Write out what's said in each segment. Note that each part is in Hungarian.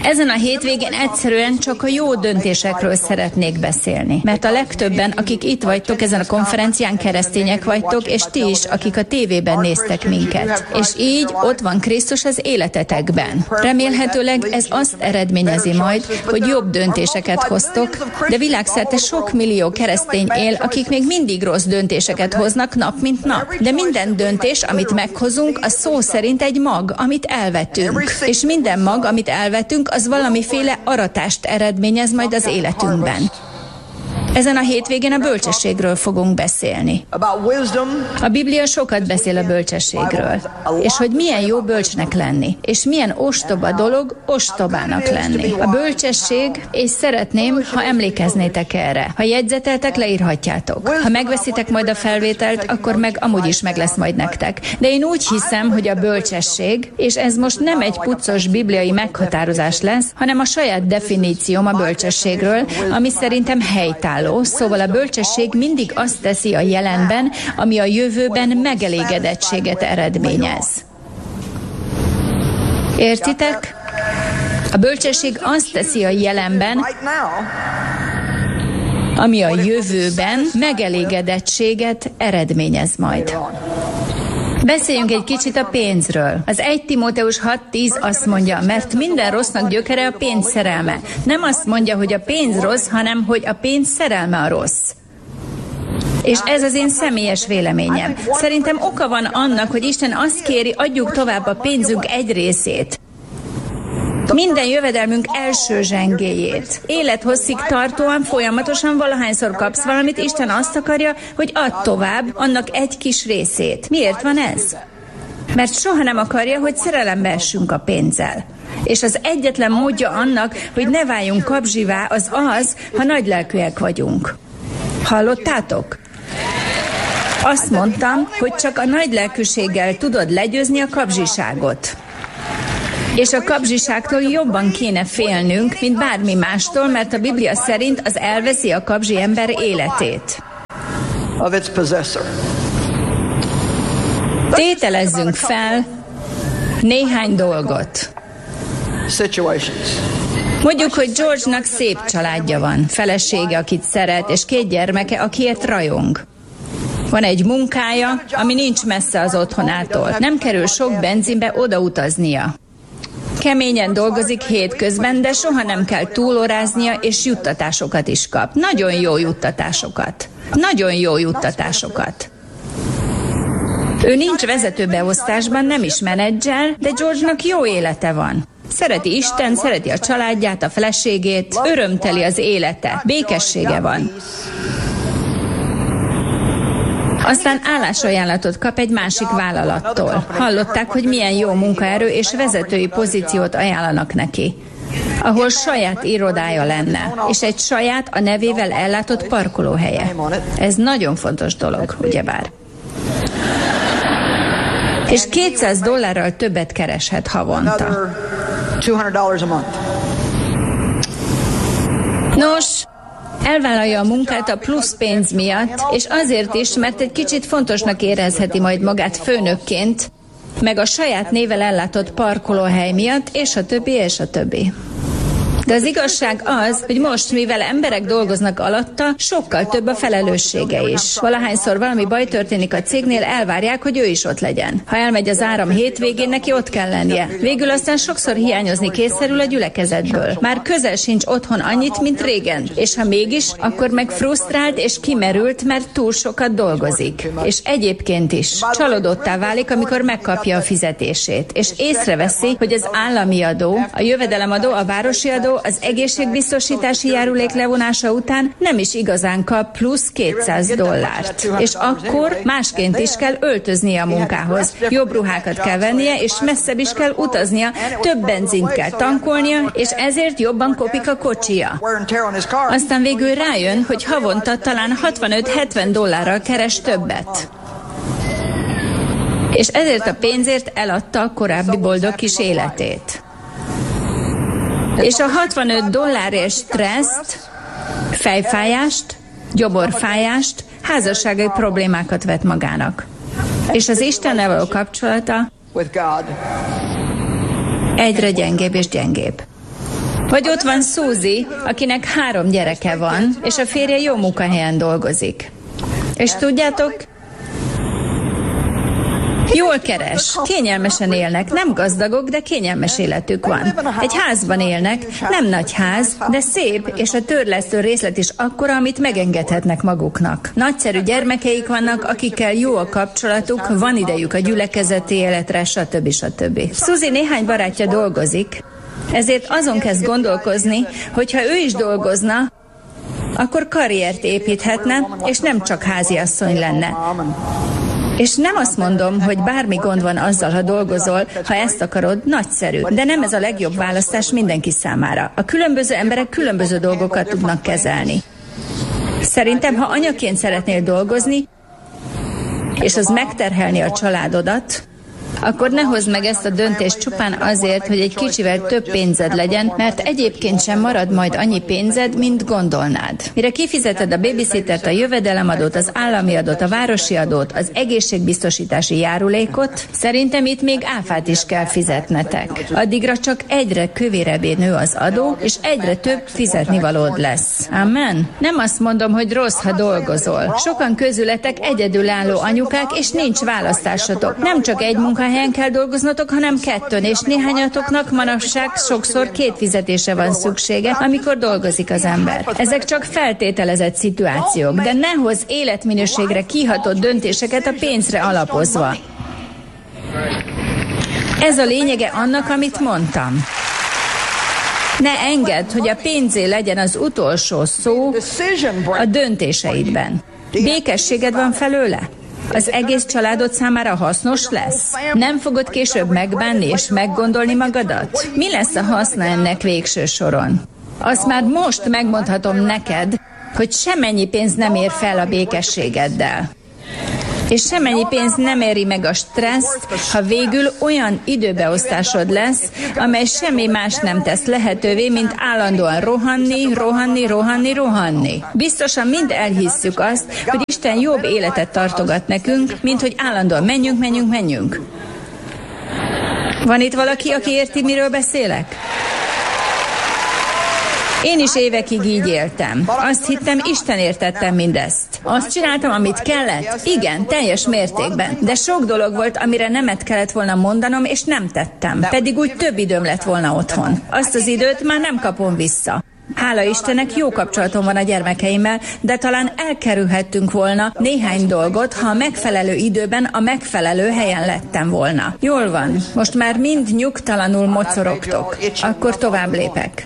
Ezen a hétvégén egyszerűen csak a jó döntésekről szeretnék beszélni. Mert a legtöbben, akik itt vagytok ezen a konferencián, keresztények vagytok, és ti is, akik a tévében néztek minket. És így ott van Krisztus az életetekben. Remélhetőleg ez azt eredményezi majd, hogy jobb döntéseket hoztok, de világszerte sok millió keresztény él, akik még mindig rossz döntéseket hoznak nap mint nap. De minden döntés, amit meghozunk, a szó szerint egy mag, amit elvetünk. És minden mag, amit elvetünk, az valamiféle aratást eredményez majd az életünkben. Ezen a hétvégén a bölcsességről fogunk beszélni. A Biblia sokat beszél a bölcsességről, és hogy milyen jó bölcsnek lenni, és milyen ostoba dolog ostobának lenni. A bölcsesség, és szeretném, ha emlékeznétek erre. Ha jegyzeteltek, leírhatjátok. Ha megveszitek majd a felvételt, akkor meg amúgy is meg lesz majd nektek. De én úgy hiszem, hogy a bölcsesség, és ez most nem egy puccos bibliai meghatározás lesz, hanem a saját definícióm a bölcsességről, ami szerintem helytálló. Szóval a bölcsesség mindig azt teszi a jelenben, ami a jövőben megelégedettséget eredményez. Értitek? A bölcsesség azt teszi a jelenben, ami a jövőben megelégedettséget eredményez majd. Beszéljünk egy kicsit a pénzről. Az 1 Timóteus 6:10 azt mondja, mert minden rossznak gyökere a pénz szerelme. Nem azt mondja, hogy a pénz rossz, hanem hogy a pénz szerelme a rossz. És ez az én személyes véleményem. Szerintem oka van annak, hogy Isten azt kéri, adjuk tovább a pénzünk egy részét. Minden jövedelmünk első zsengéjét. Élethosszig tartóan, folyamatosan valahányszor kapsz valamit, Isten azt akarja, hogy add tovább annak egy kis részét. Miért van ez? Mert soha nem akarja, hogy szerelembe essünk a pénzzel. És az egyetlen módja annak, hogy ne váljunk kapzsivá, az, ha nagylelkűek vagyunk. Hallottátok? Azt mondtam, hogy csak a nagylelkűséggel tudod legyőzni a kapzsiságot. És a kapzsiságtól jobban kéne félnünk, mint bármi mástól, mert a Biblia szerint az elveszi a kapzsi ember életét. Tételezzünk fel néhány dolgot. Mondjuk, hogy George-nak szép családja van, felesége, akit szeret, és 2 gyermeke, akiért rajong. Van egy munkája, ami nincs messze az otthonától. Nem kerül sok benzinbe odautaznia. Keményen dolgozik hétközben, de soha nem kell túlóráznia, és juttatásokat is kap. Nagyon jó juttatásokat. Nagyon jó juttatásokat. Ő nincs vezetőbeosztásban, nem is menedzsel, de George-nak jó élete van. Szereti Isten, szereti a családját, a feleségét, örömteli az élete, békessége van. Aztán állásajánlatot kap egy másik vállalattól. Hallották, hogy milyen jó munkaerő és vezetői pozíciót ajánlanak neki, ahol saját irodája lenne, és egy saját a nevével ellátott parkolóhelye. Ez nagyon fontos dolog, ugyebár. És $200 többet kereshet havonta. Nos, elvállalja a munkát a plusz pénz miatt, és azért is, mert egy kicsit fontosnak érezheti majd magát főnökként, meg a saját nével ellátott parkolóhely miatt, és a többi, és a többi. De az igazság az, hogy most, mivel emberek dolgoznak alatta, sokkal több a felelőssége is. Valahányszor valami baj történik a cégnél, elvárják, hogy ő is ott legyen. Ha elmegy az áram hétvégén, neki ott kell lennie. Végül aztán sokszor hiányozni kényszerül a gyülekezetből. Már közel sincs otthon annyit, mint régen. És ha mégis, akkor meg frusztrált és kimerült, mert túl sokat dolgozik. És egyébként is csalódottá válik, amikor megkapja a fizetését. És észreveszi, hogy az állami adó, a jövedelemadó, a városi adó, az egészségbiztosítási járulék levonása után nem is igazán kap plusz $200. És akkor másként is kell öltöznie a munkához. Jobb ruhákat kell vennie, és messzebb is kell utaznia, több benzint kell tankolnia, és ezért jobban kopik a kocsija. Aztán végül rájön, hogy havonta talán $65-70 keres többet. És ezért a pénzért eladta a korábbi boldog kis életét. És a $65 stresszt, fejfájást, gyoborfájást, házassági problémákat vet magának. És az Istennel való kapcsolata egyre gyengébb és gyengébb. Vagy ott van Suzy, akinek 3 gyereke van, és a férje jó munkahelyen dolgozik. És tudjátok, jól keres, kényelmesen élnek, nem gazdagok, de kényelmes életük van. Egy házban élnek, nem nagy ház, de szép, és a törlesztő részlet is akkora, amit megengedhetnek maguknak. Nagyszerű gyermekeik vannak, akikkel jó a kapcsolatuk, van idejük a gyülekezeti életre, stb. Suzy néhány barátja dolgozik, ezért azon kezd gondolkozni, hogy ha ő is dolgozna, akkor karriert építhetne, és nem csak háziasszony lenne. És nem azt mondom, hogy bármi gond van azzal, ha dolgozol, ha ezt akarod, nagyszerű. De nem ez a legjobb választás mindenki számára. A különböző emberek különböző dolgokat tudnak kezelni. Szerintem, ha anyaként szeretnél dolgozni, és az megterhelni a családodat, akkor ne hozd meg ezt a döntést csupán azért, hogy egy kicsivel több pénzed legyen, mert egyébként sem marad majd annyi pénzed, mint gondolnád. Mire kifizeted a babysittert, a jövedelemadót, az állami adót, a városi adót, az egészségbiztosítási járulékot, szerintem itt még áfát is kell fizetnetek. Addigra csak egyre kövérebbé nő az adó, és egyre több fizetnivalód lesz. Amen? Nem azt mondom, hogy rossz, ha dolgozol. Sokan közületek egyedülálló anyukák, és nincs választásotok. Nem csak egy munkahelyen kell dolgoznotok, hanem 2, és néhányatoknak manapság sokszor 2 fizetése van szüksége, amikor dolgozik az ember. Ezek csak feltételezett szituációk, de ne hozz életminőségre kihatott döntéseket a pénzre alapozva. Ez a lényege annak, amit mondtam. Ne engedd, hogy a pénzé legyen az utolsó szó a döntéseidben. Békességed van felőle? Az egész családod számára hasznos lesz? Nem fogod később megbánni és meggondolni magadat? Mi lesz a haszna ennek végső soron? Azt már most megmondhatom neked, hogy semennyi pénz nem ér fel a békességeddel. És semennyi pénz nem éri meg a stresszt, ha végül olyan időbeosztásod lesz, amely semmi más nem tesz lehetővé, mint állandóan rohanni. Biztosan mind elhisszük azt, hogy Isten jobb életet tartogat nekünk, mint hogy állandóan menjünk. Van itt valaki, aki érti, miről beszélek? Én is évekig így éltem. Azt hittem, Isten értettem mindezt. Azt csináltam, amit kellett? Igen, teljes mértékben. De sok dolog volt, amire nemet kellett volna mondanom, és nem tettem. Pedig úgy több időm lett volna otthon. Azt az időt már nem kapom vissza. Hála Istennek, jó kapcsolatom van a gyermekeimmel, de talán elkerülhettünk volna néhány dolgot, ha a megfelelő időben a megfelelő helyen lettem volna. Jól van, most már mind nyugtalanul mocorogtok. Akkor tovább lépek.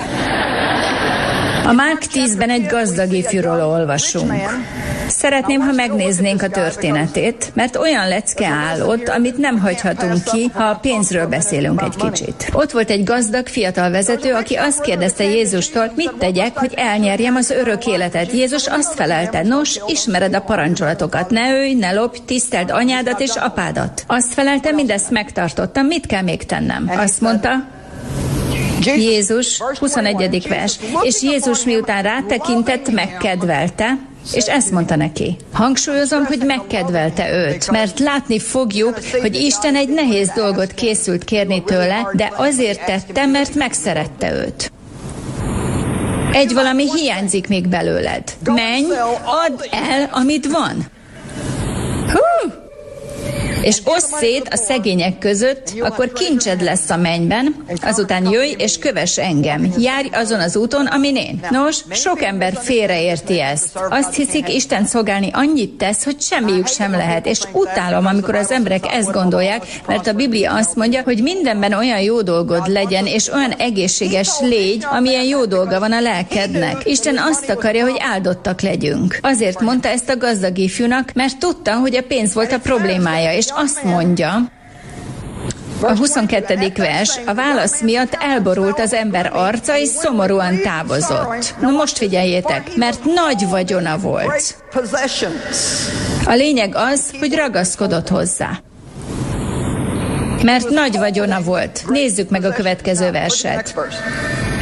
A Márk 10-ben egy gazdag ifjúról olvasunk. Szeretném, ha megnéznénk a történetét, mert olyan lecke áll ott, amit nem hagyhatunk ki, ha a pénzről beszélünk egy kicsit. Ott volt egy gazdag fiatal vezető, aki azt kérdezte Jézustól, mit tegyek, hogy elnyerjem az örök életet. Jézus azt felelte, nos, ismered a parancsolatokat, ne ölj, ne lopj, tiszteld anyádat és apádat. Azt felelte, mindezt megtartottam, mit kell még tennem? Azt mondta, Jézus, 21. vers, és Jézus miután rátekintett, megkedvelte, és ezt mondta neki. Hangsúlyozom, hogy megkedvelte őt, mert látni fogjuk, hogy Isten egy nehéz dolgot készült kérni tőle, de azért tette, mert megszerette őt. Egy valami hiányzik még belőled. Menj, add el, amit van. Hú! És oszd szét a szegények között, akkor kincsed lesz a mennyben, azután jöjj és kövess engem. Járj azon az úton, amin én. Nos, sok ember félreérti ezt. Azt hiszik, Isten szolgálni annyit tesz, hogy semmiük sem lehet, és utálom, amikor az emberek ezt gondolják, mert a Biblia azt mondja, hogy mindenben olyan jó dolgod legyen, és olyan egészséges légy, amilyen jó dolga van a lelkednek. Isten azt akarja, hogy áldottak legyünk. Azért mondta ezt a gazdag ifjúnak, mert tudta, hogy a pénz volt a problémája, és azt mondja, a 22. vers, a válasz miatt elborult az ember arca, és szomorúan távozott. Na most figyeljétek, mert nagy vagyona volt. A lényeg az, hogy ragaszkodott hozzá. Mert nagy vagyona volt. Nézzük meg a következő verset.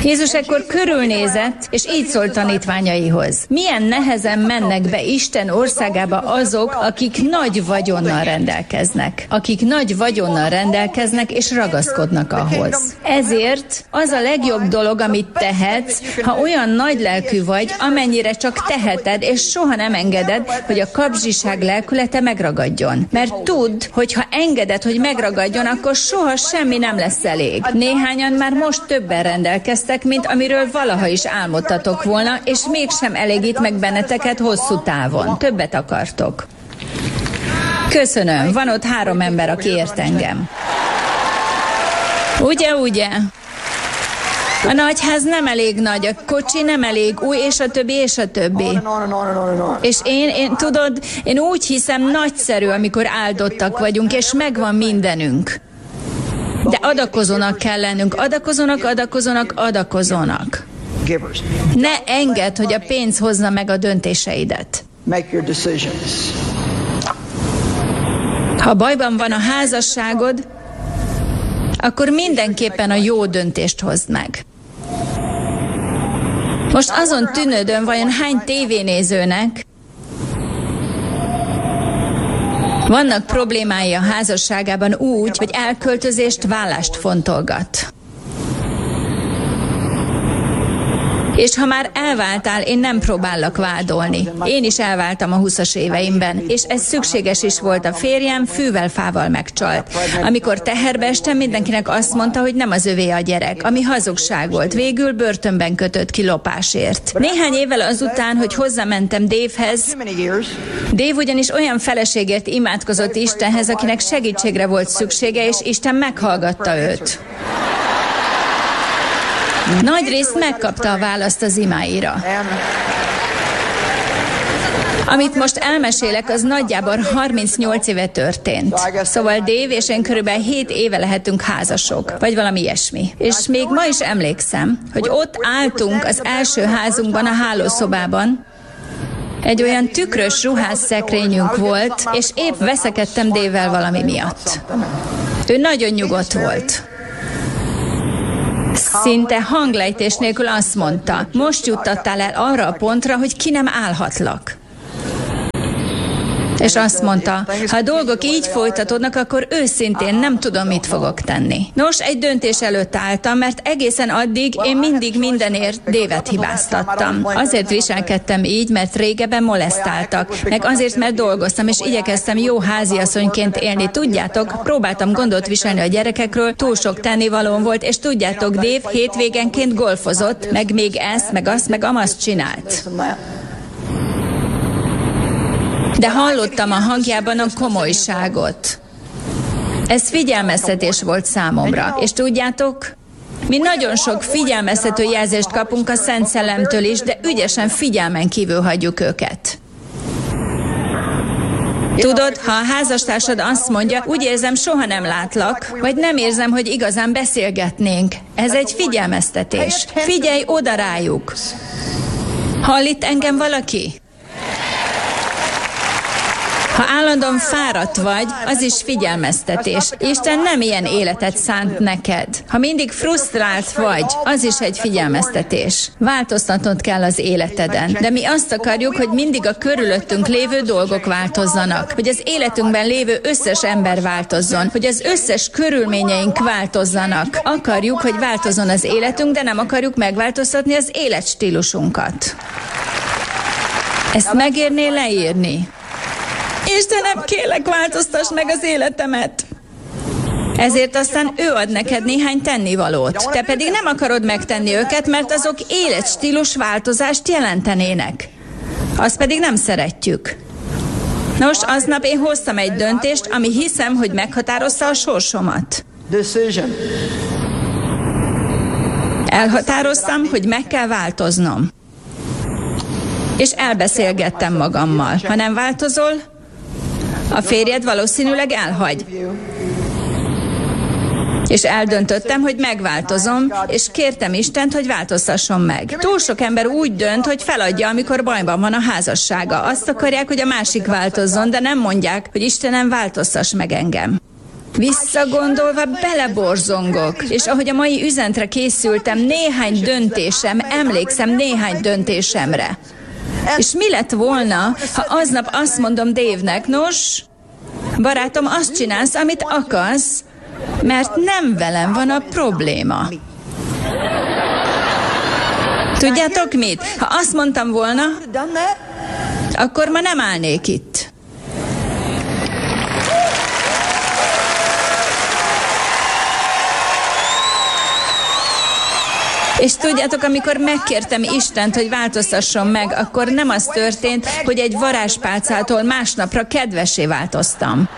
Jézus ekkor körülnézett, és így szólt tanítványaihoz. Milyen nehezen mennek be Isten országába azok, akik nagy vagyonnal rendelkeznek. Akik nagy vagyonnal rendelkeznek, és ragaszkodnak ahhoz. Ezért az a legjobb dolog, amit tehetsz, ha olyan nagylelkű vagy, amennyire csak teheted, és soha nem engeded, hogy a kapzsiság lelkülete megragadjon. Mert tudd, hogy ha engeded, hogy megragadjon, akkor soha semmi nem lesz elég. Néhányan már most többen rendelkeztek, mint amiről valaha is álmodtatok volna, és mégsem elégít meg benneteket hosszú távon. Többet akartok. Köszönöm. Van ott 3 ember, aki ért engem. Ugye? A nagyház nem elég nagy, a kocsi nem elég új, és a többi, és a többi. És én úgy hiszem, nagyszerű, amikor áldottak vagyunk, és megvan mindenünk. De adakozónak kell lennünk. Adakozónak. Ne engedd, hogy a pénz hozza meg a döntéseidet. Ha bajban van a házasságod, akkor mindenképpen a jó döntést hozd meg. Most azon tűnődöm, vajon hány tévénézőnek vannak problémái a házasságában úgy, hogy elköltözést, vállást fontolgat. És ha már elváltál, én nem próbállak vádolni. Én is elváltam a 20-as éveimben, és ez szükséges is volt. A férjem fűvel-fával megcsalt. Amikor teherbe estem, mindenkinek azt mondta, hogy nem az övé a gyerek, ami hazugság volt. Végül börtönben kötött ki lopásért. Néhány évvel azután, hogy hozzamentem Davehez, Dave ugyanis olyan feleségért imádkozott Istenhez, akinek segítségre volt szüksége, és Isten meghallgatta őt. Nagyrészt megkapta a választ az imáira. Amit most elmesélek, az nagyjából 38 éve történt. Szóval Dave és én körülbelül 7 éve lehetünk házasok, vagy valami ilyesmi. És még ma is emlékszem, hogy ott álltunk az első házunkban, a hálószobában. Egy olyan tükrös ruhásszekrényünk volt, és épp veszekedtem Dave-vel valami miatt. Ő nagyon nyugodt volt. Szinte hanglejtés nélkül azt mondta, most juttattál el arra a pontra, hogy ki nem állhatlak. És azt mondta, ha a dolgok így folytatódnak, akkor őszintén nem tudom, mit fogok tenni. Nos, egy döntés előtt álltam, mert egészen addig én mindig mindenért Dave-et hibáztattam. Azért viselkedtem így, mert régebben molesztáltak, meg azért, mert dolgoztam, és igyekeztem jó háziasszonyként élni. Tudjátok, próbáltam gondot viselni a gyerekekről, túl sok tennivalóm volt, és tudjátok, Dave hétvégenként golfozott, meg még ezt, meg azt, meg amazt csinált. De hallottam a hangjában a komolyságot. Ez figyelmeztetés volt számomra. És tudjátok, mi nagyon sok figyelmeztető jelzést kapunk a Szent Szellemtől is, de ügyesen figyelmen kívül hagyjuk őket. Tudod, ha a házastársad azt mondja, úgy érzem, soha nem látlak, vagy nem érzem, hogy igazán beszélgetnénk. Ez egy figyelmeztetés. Figyelj oda rájuk. Hall itt engem valaki? Ha állandóan fáradt vagy, az is figyelmeztetés. Isten nem ilyen életet szánt neked. Ha mindig frusztrált vagy, az is egy figyelmeztetés. Változtatnod kell az életeden. De mi azt akarjuk, hogy mindig a körülöttünk lévő dolgok változzanak. Hogy az életünkben lévő összes ember változzon. Hogy az összes körülményeink változzanak. Akarjuk, hogy változzon az életünk, de nem akarjuk megváltoztatni az életstílusunkat. Ezt megérné leírni? Istenem, kérlek, változtass meg az életemet! Ezért aztán ő ad neked néhány tennivalót. Te pedig nem akarod megtenni őket, mert azok életstílus változást jelentenének. Azt pedig nem szeretjük. Nos, aznap én hoztam egy döntést, ami hiszem, hogy meghatározta a sorsomat. Elhatároztam, hogy meg kell változnom. És elbeszélgettem magammal. Ha nem változol, a férjed valószínűleg elhagy. És eldöntöttem, hogy megváltozom, és kértem Istent, hogy változtasson meg. Túl sok ember úgy dönt, hogy feladja, amikor bajban van a házassága. Azt akarják, hogy a másik változzon, de nem mondják, hogy Istenem, változtass meg engem. Visszagondolva beleborzongok, és ahogy a mai üzenetre készültem, emlékszem néhány döntésemre. És mi lett volna, ha aznap azt mondom Dave-nek, nos, barátom, azt csinálsz, amit akarsz, mert nem velem van a probléma. Tudjátok mit? Ha azt mondtam volna, akkor ma nem állnék itt. És tudjátok, amikor megkértem Istent, hogy változtasson meg, akkor nem az történt, hogy egy varázspálcától másnapra kedvessé változtam.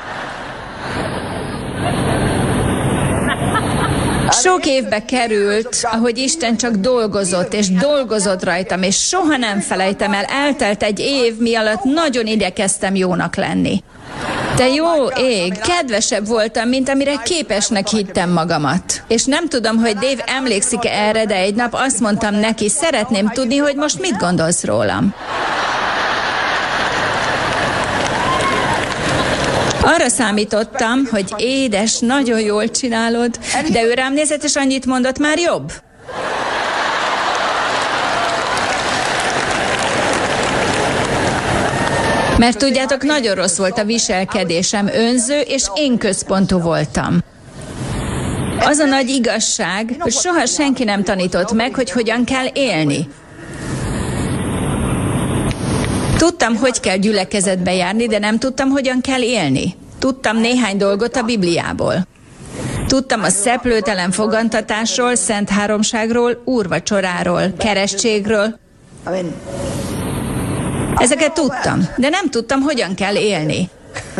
Sok évbe került, ahogy Isten csak dolgozott, és dolgozott rajtam, és soha nem felejtem el, eltelt egy év, mi alatt nagyon igyekeztem jónak lenni. De jó ég, kedvesebb voltam, mint amire képesnek hittem magamat. És nem tudom, hogy Dave emlékszik-e erre, de egy nap azt mondtam neki, szeretném tudni, hogy most mit gondolsz rólam. Arra számítottam, hogy édes, nagyon jól csinálod, de ő rám nézett, és annyit mondott, már jobb. Mert tudjátok, nagyon rossz volt a viselkedésem, önző, és én központú voltam. Az a nagy igazság, hogy soha senki nem tanított meg, hogy hogyan kell élni. Tudtam, hogy kell gyülekezetbe járni, de nem tudtam, hogyan kell élni. Tudtam néhány dolgot a Bibliából. Tudtam a szeplőtelen fogantatásról, Szent Háromságról, úrvacsoráról, keresztségről. Ezeket tudtam, de nem tudtam, hogyan kell élni.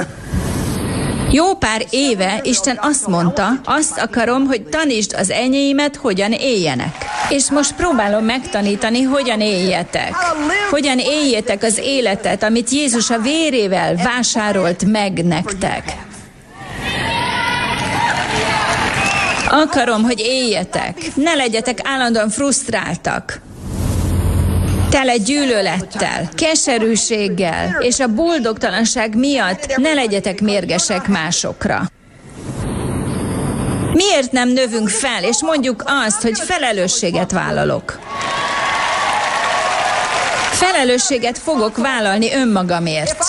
Jó pár éve Isten azt mondta, azt akarom, hogy tanítsd az enyéimet, hogyan éljenek. És most próbálom megtanítani, hogyan éljetek. Hogyan éljétek az életet, amit Jézus a vérével vásárolt meg nektek. Akarom, hogy éljetek. Ne legyetek állandóan frusztráltak. Tele gyűlölettel, keserűséggel, és a boldogtalanság miatt ne legyetek mérgesek másokra. Miért nem növünk fel, és mondjuk azt, hogy felelősséget vállalok? Felelősséget fogok vállalni önmagamért.